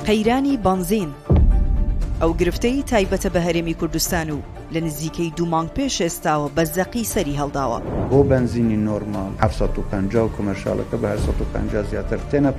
قەیرانی بنزین ئەو گرفتەی تایبەتە بە هەرێمی کوردستان و لە نزیکەی 2 مانگ پێش ئێستاوە بە زەقی سەری هەڵداوە. بۆ بنزینی نۆرمال 750 و کۆمەرشالەکە بە 850 زیاتر تێنە